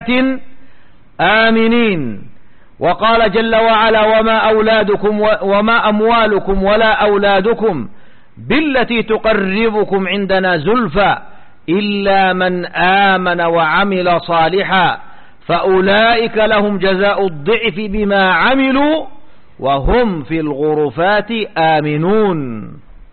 آمنين. وقال جل وعلا: وما أموالكم ولا أولادكم بالتي تقربكم عندنا زلفى إلا من آمن وعمل صالحا فأولئك لهم جزاء الضعف بما عملوا وهم في الغرفات آمنون.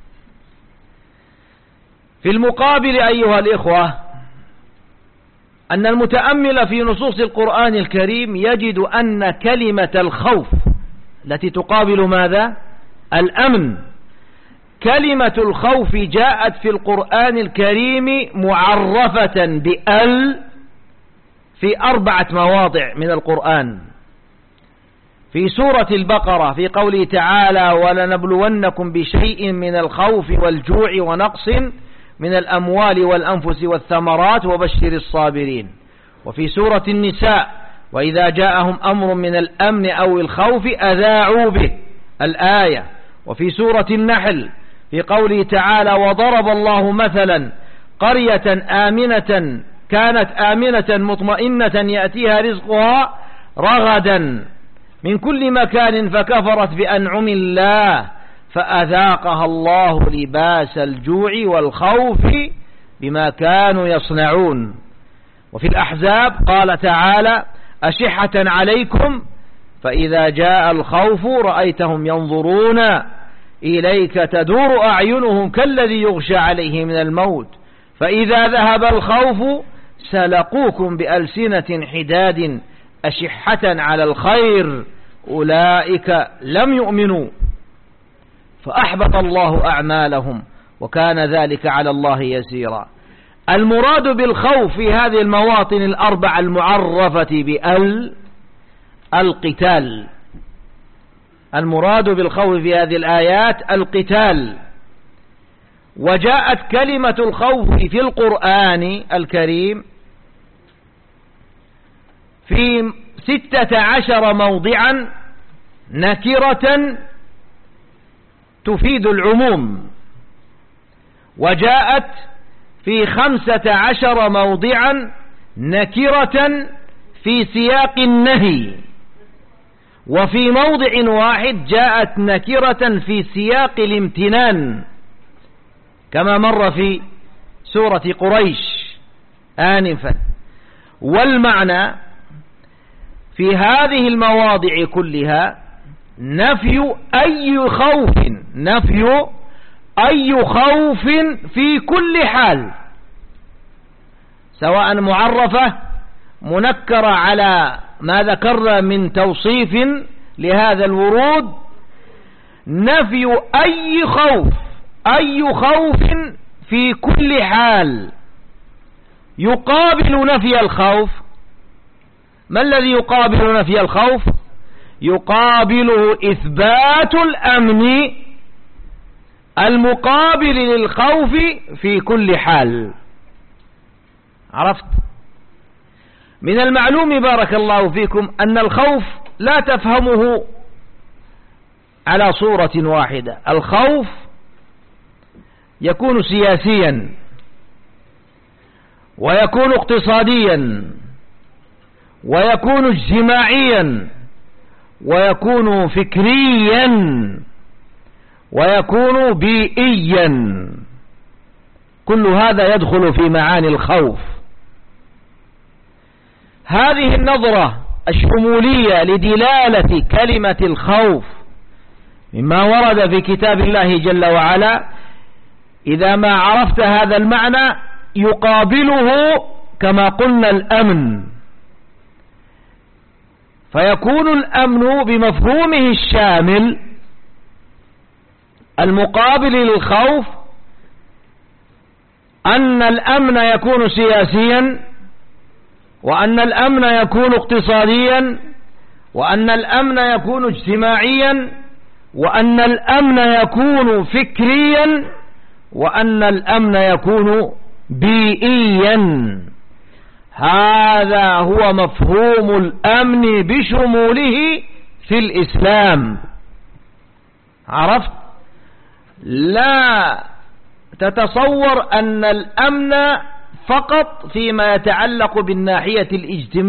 في المقابل أيها الإخوة، أن المتأمل في نصوص القرآن الكريم يجد أن كلمة الخوف التي تقابل ماذا؟ الأمن. كلمة الخوف جاءت في القرآن الكريم معرفة بأل في 4 مواضع من القرآن. في سورة البقرة في قوله تعالى: ولنبلونكم بشيء من الخوف والجوع ونقص من الأموال والأنفس والثمرات وبشر الصابرين. وفي سورة النساء: وإذا جاءهم أمر من الأمن أو الخوف أذاعوا به الآية. وفي سورة النحل في قوله تعالى: وضرب الله مثلا قرية آمنة كانت آمنة مطمئنة يأتيها رزقها رغدا من كل مكان فكفرت بأنعم الله فأذاقها الله لباس الجوع والخوف بما كانوا يصنعون. وفي الأحزاب قال تعالى: أشحة عليكم فإذا جاء الخوف رأيتهم ينظرون إليك تدور أعينهم كالذي يغشى عليه من الموت فإذا ذهب الخوف سلقوكم بألسنة حداد أشحة على الخير أولئك لم يؤمنوا فأحبط الله أعمالهم وكان ذلك على الله يسيرا. المراد بالخوف في هذه المواطن 4 المعرفة بأل القتال. المراد بالخوف في هذه الآيات القتال. وجاءت كلمة الخوف في القرآن الكريم في 16 موضعا نكرة تفيد العموم، وجاءت في 15 موضعا نكرة في سياق النهي، وفي موضع واحد جاءت نكرة في سياق الامتنان كما مر في سورة قريش آنفا. والمعنى في هذه المواضع كلها نفي أي خوف في كل حال، سواء معرفة منكرة على ما ذكرنا من توصيف لهذا الورود. نفي أي خوف في كل حال يقابل نفي الخوف. ما الذي يقابل نفي الخوف؟ يقابله إثبات الأمن المقابل للخوف في كل حال. عرفت؟ من المعلوم بارك الله فيكم أن الخوف لا تفهمه على صورة واحدة. الخوف يكون سياسيا ويكون اقتصاديا ويكون اجتماعيا ويكون فكريا ويكون بيئيا. كل هذا يدخل في معاني الخوف. هذه النظرة الشمولية لدلالة كلمة الخوف مما ورد في كتاب الله جل وعلا، إذا ما عرفت هذا المعنى يقابله كما قلنا الأمن، فيكون الأمن بمفهومه الشامل المقابل للخوف أن الأمن يكون سياسيا، وأن الأمن يكون اقتصاديا، وأن الأمن يكون اجتماعيا، وأن الأمن يكون فكريا، وأن الأمن يكون بيئيا. هذا هو مفهوم الأمن بشموله في الإسلام. عرفت؟ لا تتصور أن الأمن فقط فيما يتعلق بالناحية الاجتماعية